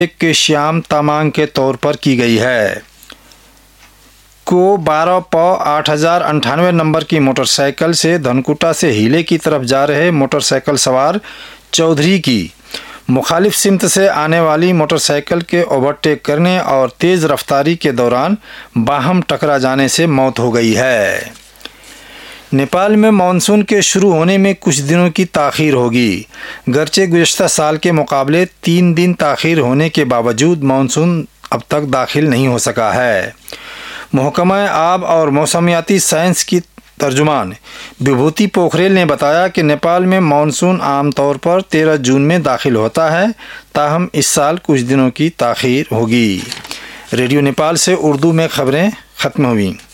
के श्याम तामांग के तौर पर की गई है। को 12 पौ 8098 नंबर की मोटरसाइकिल से धनकुटा से हीले की तरफ जा रहे मोटरसाइकिल सवार चौधरी की मुखालिफ सिमत से आने वाली मोटरसाइकिल के ओवरटेक करने और तेज़ रफ्तारी के दौरान बाहम टकरा जाने से मौत हो गई है। नेपाल में मानसून के शुरू होने में कुछ दिनों की ताख़ीर होगी। गरचे गुज़श्ता साल के मुकाबले 3 दिन ताख़ीर होने के बावजूद मानसून अब तक दाखिल नहीं हो सका है। महकमा आब और मौसमियाती साइंस की तर्जुमान विभूति पोखरेल ने बताया कि नेपाल में मानसून आमतौर पर 13 जून में दाखिल होता है, ताहम इस साल कुछ दिनों की ताख़ीर होगी। रेडियो नेपाल से उर्दू में खबरें ख़त्म हुई।